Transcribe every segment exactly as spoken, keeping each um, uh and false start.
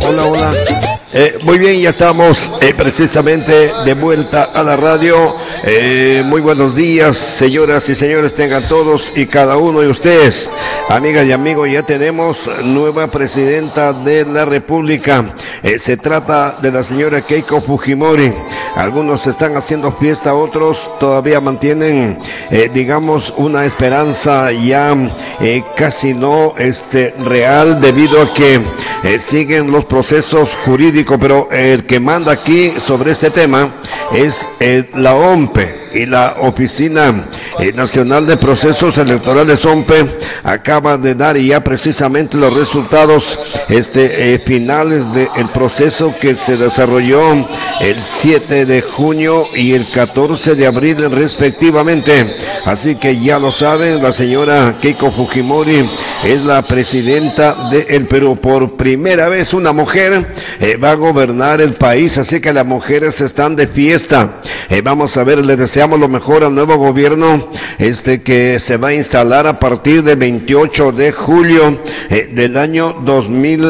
Hola, hola. Eh, muy bien, ya estamos eh, precisamente de vuelta a la radio. Eh, muy buenos días, señoras y señores, tengan todos y cada uno de ustedes. Amigas y amigos, ya tenemos nueva presidenta de la República. Eh, se trata de la señora Keiko Fujimori. Algunos están haciendo fiesta, otros todavía mantienen, eh, digamos, una esperanza ya eh, casi no este, real, debido a que eh, siguen los procesos jurídicos. Pero el que manda aquí sobre este tema es eh, la O M P E, y la Oficina eh, Nacional de Procesos Electorales O M P E acaba de dar ya precisamente los resultados este eh, finales del proceso que se desarrolló el siete de junio y el catorce de abril respectivamente. Así que ya lo saben, la señora Keiko Fujimori es la presidenta del Perú. Por primera vez una mujer eh, va a gobernar el país, así que las mujeres están de fiesta. Eh, vamos a ver, les deseamos lo mejor al nuevo gobierno este que se va a instalar a partir del veintiocho de julio eh, del año dos mil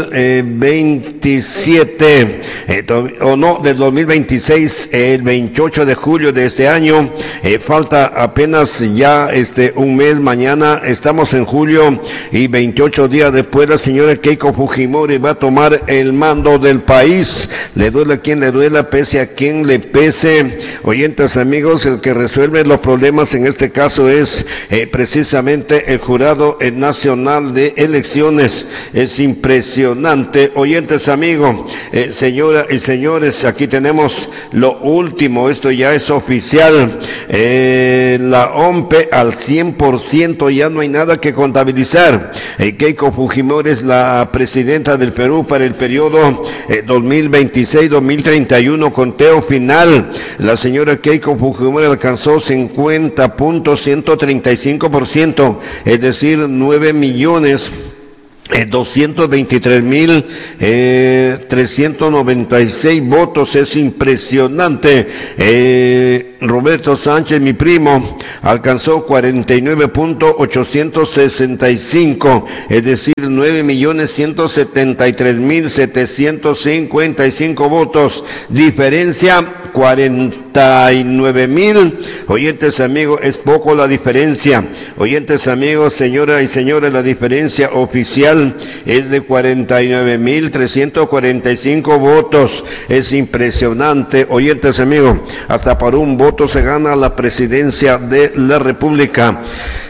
veintisiete, eh, o no, del dos mil veintiséis, eh, el veintiocho de julio de este año. Eh, falta apenas ya este un mes, mañana estamos en julio, y veintiocho días después la señora Keiko Fujimori va a tomar el mando del país. Le duele a quien le duela, pese a quien le pese. Oyentes amigos, el que resuelve los problemas en este caso es eh, precisamente el Jurado Nacional de Elecciones. Es impresionante. Oyentes amigos, eh, señoras y señores, aquí tenemos lo último, esto ya es oficial. Eh, la O M P E al cien por ciento, ya no hay nada que contabilizar. Eh, Keiko Fujimori es la presidenta del Perú para el periodo eh, dos mil veintiséis dos mil treinta y uno, conteo final. La señora Keiko Fujimori alcanzó cincuenta punto ciento treinta y cinco por ciento, es decir, nueve millones doscientos veintitrés mil trescientos noventa y seis votos. Es impresionante. eh, Roberto Sánchez, mi primo, alcanzó cuarenta y nueve punto ochocientos sesenta y cinco, es decir, nueve millones ciento setenta y tres mil setecientos cincuenta y cinco votos. Diferencia cuarenta y nueve mil. Oyentes amigos, es poco la diferencia. Oyentes amigos, señoras y señores, la diferencia oficial es de cuarenta y nueve mil trescientos cuarenta y cinco votos. Es impresionante. Oyentes amigos, hasta por un voto se gana la presidencia de la República.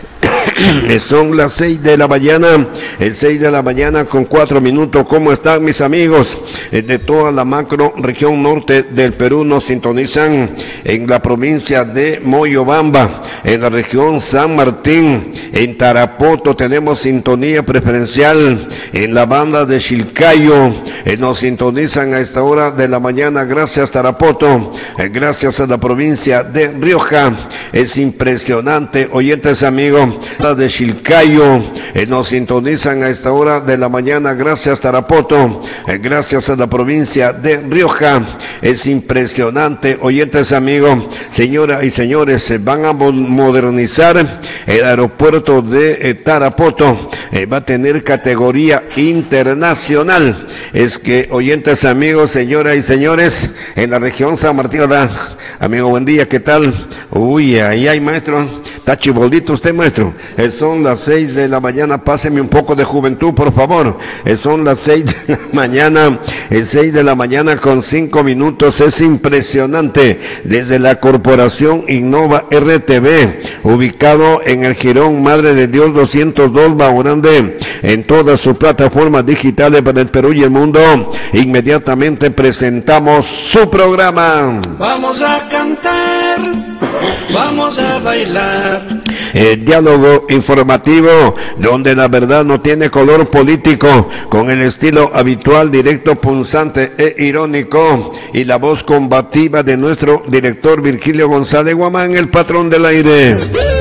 Son las seis de la mañana, el seis de la mañana con cuatro minutos. ¿Cómo están mis amigos? De toda la macro región norte del Perú nos sintonizan en la provincia de Moyobamba, en la región San Martín, en Tarapoto tenemos sintonía preferencial, en la banda de Chilcayo eh, nos sintonizan a esta hora de la mañana. Gracias Tarapoto, eh, gracias a la provincia de Rioja. Es impresionante, oyentes amigos, la de Chilcayo eh, nos sintonizan a esta hora de la mañana. Gracias Tarapoto, eh, gracias a la provincia de Rioja. Es impresionante, oyentes amigos, señoras y señores, se van a modernizar el aeropuerto de eh, Tarapoto, eh, va a tener categoría internacional. Es que, oyentes amigos, señoras y señores, en la región San Martín, ¿verdad? Amigo, buen día, ¿qué tal? Uy, ahí hay, maestro. Está chiboldito usted, maestro. Eh, son las seis de la mañana, páseme un poco de juventud, por favor. Eh, son las seis de la mañana, el seis de la mañana con cinco minutos. Es impresionante. Desde la Corporación Innova R T V, ubicado en el Jirón Madre de Dios doscientos dos, Baurande, en todas sus plataformas digitales para el Perú y el mundo, inmediatamente presentamos su programa. Vamos a cantar, vamos a bailar. El diálogo informativo, donde la verdad no tiene color político, con el estilo habitual, directo, punzante e irónico, y la voz combativa de nuestro director Virgilio González Guamán, el patrón del aire.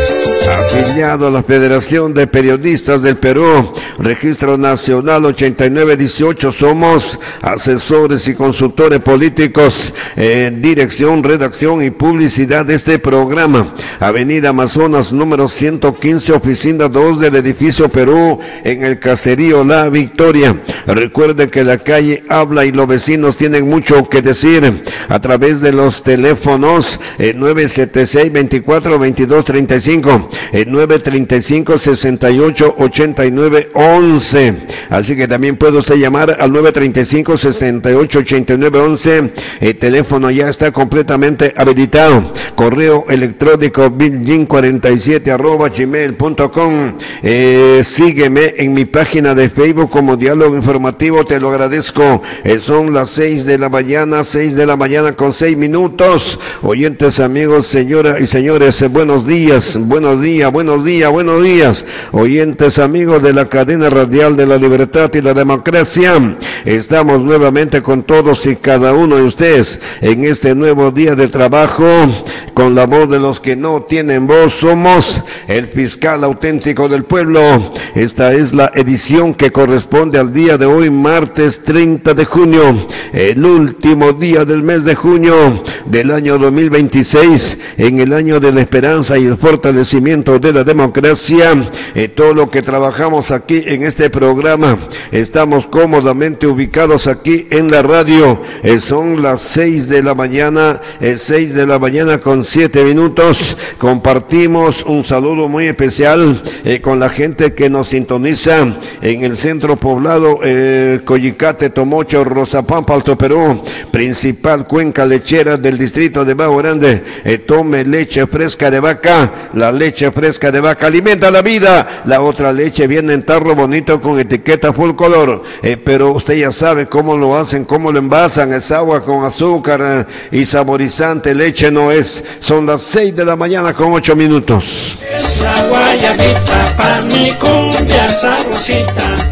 Afiliado a la Federación de Periodistas del Perú, Registro Nacional ochenta y nueve dieciocho, somos asesores y consultores políticos, eh, dirección, redacción y publicidad de este programa. Avenida Amazonas, número ciento quince, oficina dos del edificio Perú, en el caserío La Victoria. Recuerde que la calle habla y los vecinos tienen mucho que decir a través de los teléfonos eh, nueve siete seis, veinticuatro, veintidós, treinta y cinco, eh, nueve treinta y cinco, sesenta y ocho, ochenta y nueve, once. Así que también puede usted llamar al nueve treinta y cinco, sesenta y ocho, ochenta y nueve, once. El teléfono ya está completamente habilitado. Correo electrónico biljin cuarenta y siete arroba gmail punto com. Eh, sígueme en mi página de Facebook como Diálogo Informativo, te lo agradezco. Eh, son las seis de la mañana, seis de la mañana con seis minutos. Oyentes, amigos, señoras y señores, eh, buenos días, buenos días, buenos días, buenos días. Oyentes, amigos de la cadena radial de la libertad y la democracia, estamos nuevamente con todos y cada uno de ustedes en este nuevo día de trabajo, con la voz de los que no tienen voz. Somos el fiscal auténtico del pueblo. Esta es la edición que corresponde al día de hoy, martes treinta de junio, el último día del mes de junio del año dos mil veintiséis, en el año de la esperanza y el fortalecimiento de la democracia. Eh, todo lo que trabajamos aquí en este programa, estamos cómodamente ubicados aquí en la radio. Eh, son las seis de la mañana, eh, seis de la mañana con siete minutos. Compartimos un saludo muy especial eh, con la gente que nos sintoniza en el centro poblado, eh, Coyicate, Tomocho, Rozapampa, Alto Perú, principal cuenca lechera del distrito de Bajo Grande. Eh, tome leche fresca de vaca, la leche fresca de vaca alimenta la vida. La otra leche viene en tarro bonito con etiqueta full color, eh, pero usted ya sabe cómo lo hacen, cómo lo envasan. Es agua con azúcar eh, y saborizante, leche no es. Son las seis de la mañana con ocho minutos. Es la guayabita pa' mi cumbia sabrosita.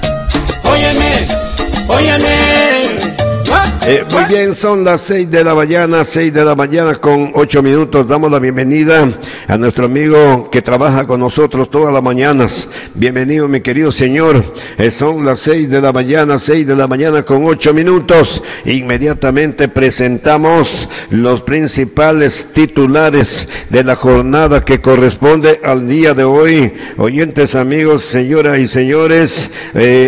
Óyeme, óyeme. Eh, muy bien, son las seis de la mañana, seis de la mañana con ocho minutos. Damos la bienvenida a nuestro amigo que trabaja con nosotros todas las mañanas. Bienvenido, mi querido señor. Eh, son las seis de la mañana, seis de la mañana con ocho minutos. Inmediatamente presentamos los principales titulares de la jornada que corresponde al día de hoy. Oyentes, amigos, señoras y señores, eh,